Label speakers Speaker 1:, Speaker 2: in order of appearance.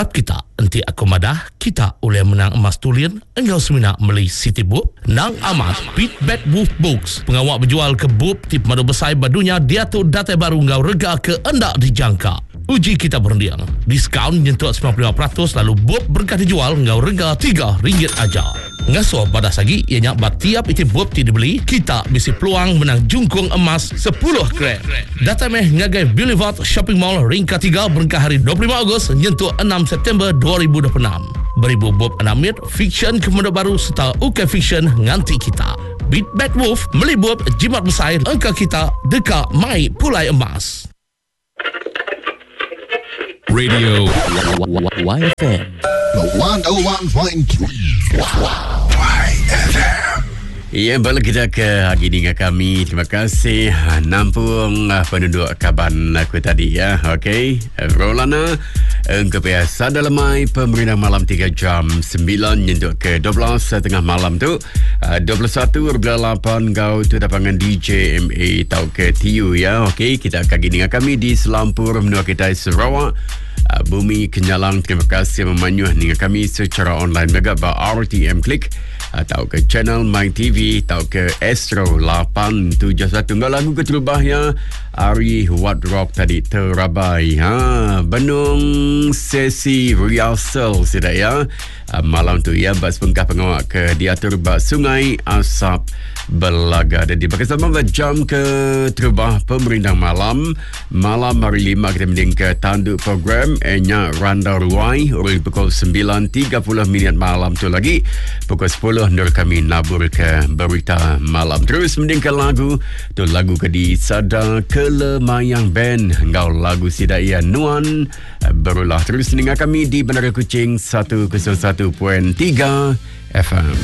Speaker 1: Harap kita nanti aku madah kita oleh menang emas tulian engkau semina beli City Book nang amas Beat Bad Wolf Books pengawak berjual ke book tip madu besar badunya dia tu data baru engkau rega ke endak dijangka. Uji kita berundiang diskaun nyentuh 95% lalu book berkah dijual engkau rega RM3 aja. Ngasuh pada sagi ianya tiap itu book ti dibeli kita bisi peluang menang jungkung emas 10 kret. Data meh ngagai Boulevard Shopping Mall ringkat 3 berkah hari 25 Ogos nyentuh 6 September 2026. Beribu bob anamit fiction kemudian baru serta UK fiction nganti kita. Beat Bad Wolf melibut jimat besar angka kita dekat mai pulai emas.
Speaker 2: Radio YFM
Speaker 3: 101.3 YFM.
Speaker 4: Ya, balik kita ke hari ini dengan kami. Terima kasih nampung penduduk Kaban aku tadi ya. Okey. Rolana kebiasa dalam mai pemerintah malam 3 jam 9 nyentuh ke 12 tengah malam tu 21.8 kau tu dapangan DJ MA tau ke TU ya. Okey, kita akan gini dengan kami di Selampur Menua Kedai Sarawak. Bumi Kenyalang, terima kasih memanyuh dengan kami secara online mega ba RTM Klik atau ke channel My TV atau ke Astro 871 lagu keterubah ya Ari What Rock tadi terabai Benung sesi rehearsal sudah ya malam tu ya bas pengkah pengawak ke diatur bas Sungai Asap Belaga dan dipakai sama jam ke terubah pemerintah malam hari 5 kita mending ke tanduk program Enya Randa Ruai oleh pukul 9.30 malam tu lagi pukul 10 nur kami nabur ke berita malam terus mending ke lagu tu lagu ke di Sada Kelemayang Band engkau lagu Sidaya Nuan berulah terus dengan kami di Bandar Kuching 101.3 FM.